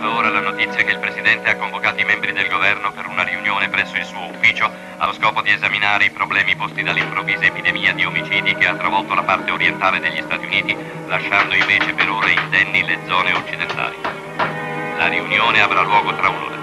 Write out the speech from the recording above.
Ora la notizia che il Presidente ha convocato i membri del governo per una riunione presso il suo ufficio allo scopo di esaminare i problemi posti dall'improvvisa epidemia di omicidi che ha travolto la parte orientale degli Stati Uniti, lasciando invece per ora indenni le zone occidentali. La riunione avrà luogo tra un'ora.